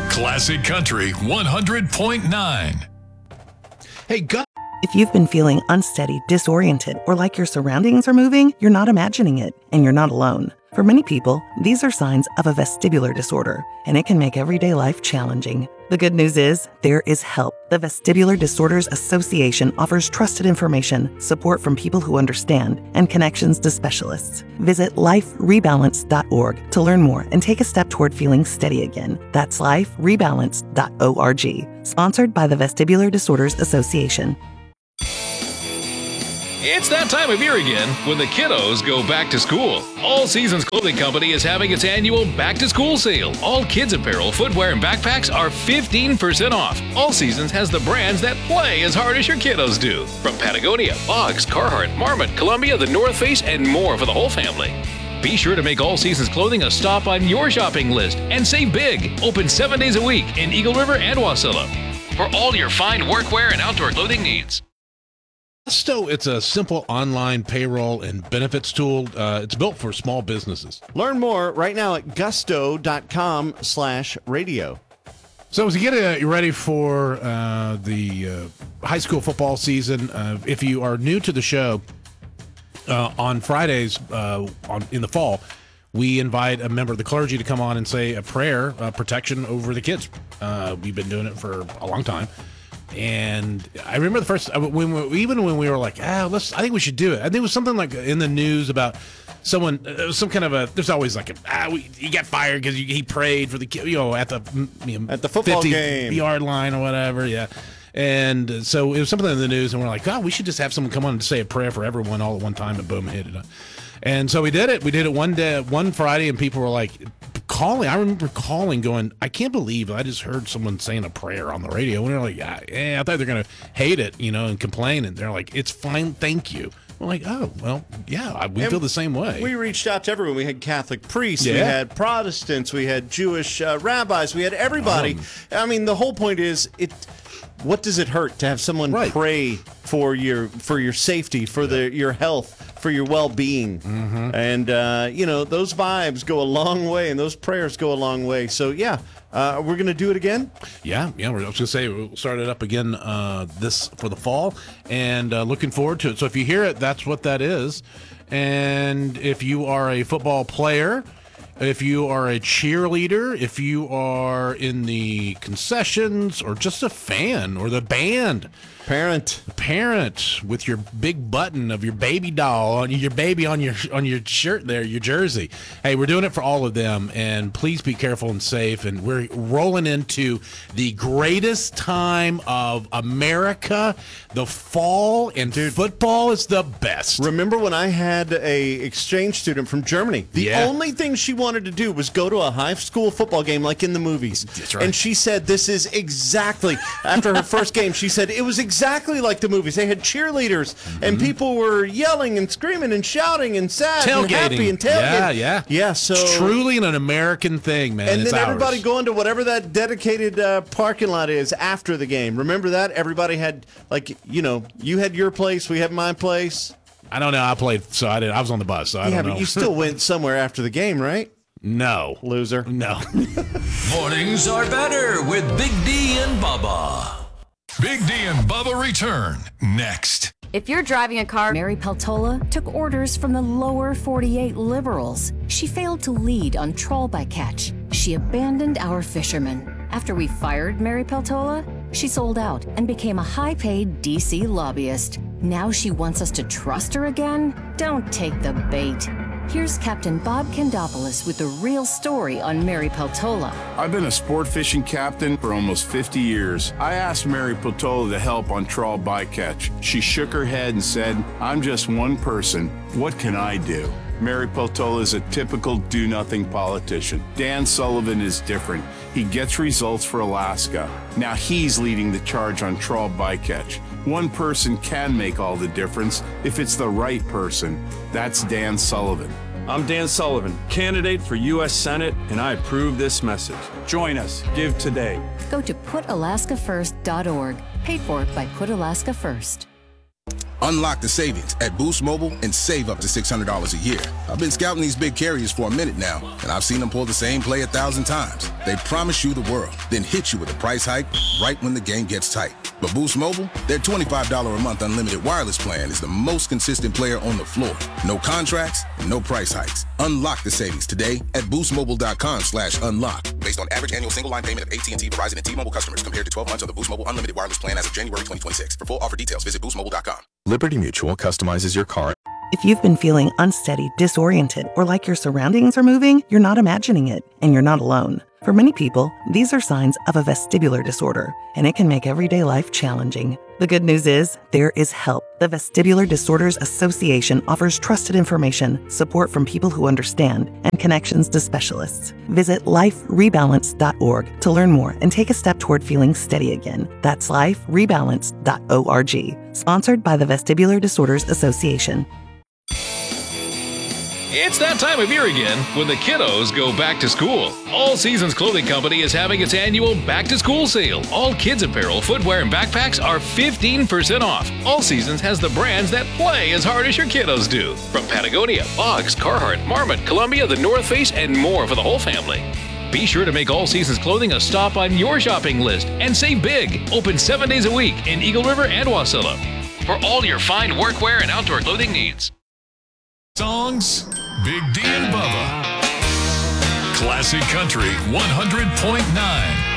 Classic Country 100.9. Hey, If you've been feeling unsteady, disoriented, or like your surroundings are moving, you're not imagining it, and you're not alone. For many people, these are signs of a vestibular disorder, and it can make everyday life challenging. The good news is, there is help. The Vestibular Disorders Association offers trusted information, support from people who understand, and connections to specialists. Visit liferebalance.org to learn more and take a step toward feeling steady again. That's liferebalance.org. Sponsored by the Vestibular Disorders Association. It's that time of year again when the kiddos go back to school. All Seasons Clothing Company is having its annual back to school sale. All kids apparel, footwear, and backpacks are 15% off. All Seasons has the brands that play as hard as your kiddos do. From Patagonia, Boggs, Carhartt, Marmot, Columbia, The North Face, and more for the whole family. Be sure to make All Seasons Clothing a stop on your shopping list and save big. Open 7 days a week in Eagle River and Wasilla for all your fine workwear and outdoor clothing needs. Gusto, it's a simple online payroll and benefits tool. It's built for small businesses. Learn more right now at gusto.com/radio. So as you get ready for the high school football season, if you are new to the show, on Fridays in the fall, we invite a member of the clergy to come on and say a prayer, protection over the kids. We've been doing it for a long time. And I remember the first, when we were like, I think we should do it. I think it was something like in the news about someone, some kind of there's always like he got fired because he prayed for the kid, at the football game, yard line or whatever. Yeah. And so it was something in the news, and we're like, we should just have someone come on and say a prayer for everyone all at one time, and boom, hit it up. And so we did it. We did it one Friday, and people were like calling. I remember calling, going, I can't believe I just heard someone saying a prayer on the radio. And they're like, I thought they're going to hate it, and complain. And they're like, it's fine, thank you. We're like, oh, well, yeah, we feel the same way. We reached out to everyone. We had Catholic priests, we had Protestants, we had Jewish rabbis, we had everybody. I mean, the whole point is, what does it hurt to have someone pray for your safety, for your health, for your well-being? Mm-hmm. And, those vibes go a long way, and those prayers go a long way. So, we're going to do it again? Yeah. I was going to say, we'll start it up again this for the fall, and looking forward to it. So if you hear it, that's what that is. And if you are a football player, if you are a cheerleader, if you are in the concessions, or just a fan, or the band, parent with your big button of your baby doll on your baby on your shirt there, your jersey. Hey, we're doing it for all of them, and please be careful and safe. And we're rolling into the greatest time of America. The fall, and football is the best. Remember when I had a exchange student from Germany? The only thing she wanted to do was go to a high school football game like in the movies. That's right. And she said this is exactly, after her first game, she said it was exactly like the movies. They had cheerleaders, and people were yelling and screaming and shouting and sad and happy and tailgating. Yeah, so it's truly an American thing, man. And it's then everybody ours. going to whatever that dedicated parking lot is after the game. Remember that? Everybody had, you had your place, we had my place. I don't know. I played, so I did. I was on the bus, so I don't know. Yeah, but you still went somewhere after the game, right? No. Loser. No. Mornings are better with Big D and Bubba. Big D and Bubba return next. If you're driving a car, Mary Peltola took orders from the lower 48 liberals. She failed to lead on trawl bycatch. She abandoned our fishermen. After we fired Mary Peltola, she sold out and became a high-paid D.C. lobbyist. Now she wants us to trust her again? Don't take the bait. Here's Captain Bob Kendopoulos with the real story on Mary Peltola. I've been a sport fishing captain for almost 50 years. I asked Mary Peltola to help on trawl bycatch. She shook her head and said, I'm just one person. What can I do? Mary Peltola is a typical do-nothing politician. Dan Sullivan is different. He gets results for Alaska. Now he's leading the charge on trawl bycatch. One person can make all the difference if it's the right person. That's Dan Sullivan. I'm Dan Sullivan, candidate for U.S. Senate, and I approve this message. Join us. Give today. Go to PutAlaskaFirst.org. Paid for by Put Alaska First. Unlock the savings at Boost Mobile and save up to $600 a year. I've been scouting these big carriers for a minute now, and I've seen them pull the same play 1,000 times. They promise you the world, then hit you with a price hike right when the game gets tight. But Boost Mobile, their $25 a month unlimited wireless plan is the most consistent player on the floor. No contracts, no price hikes. Unlock the savings today at boostmobile.com/unlock. Based on average annual single line payment of AT&T, Verizon, and T-Mobile customers compared to 12 months of the Boost Mobile unlimited wireless plan as of January 2026. For full offer details, visit boostmobile.com. Liberty Mutual customizes your car. If you've been feeling unsteady, disoriented, or like your surroundings are moving, you're not imagining it, and you're not alone. For many people, these are signs of a vestibular disorder, and it can make everyday life challenging. The good news is, there is help. The Vestibular Disorders Association offers trusted information, support from people who understand, and connections to specialists. Visit liferebalance.org to learn more and take a step toward feeling steady again. That's liferebalance.org. Sponsored by the Vestibular Disorders Association. It's that time of year again when the kiddos go back to school. All Seasons Clothing Company is having its annual back to school sale. All kids apparel, footwear, and backpacks are 15% off. All Seasons has the brands that play as hard as your kiddos do. From Patagonia, Boggs, Carhartt, Marmot, Columbia, The North Face, and more for the whole family. Be sure to make All Seasons Clothing a stop on your shopping list and save big. Open 7 days a week in Eagle River and Wasilla for all your fine workwear and outdoor clothing needs. Songs, Big D and Bubba. Classic Country 100.9.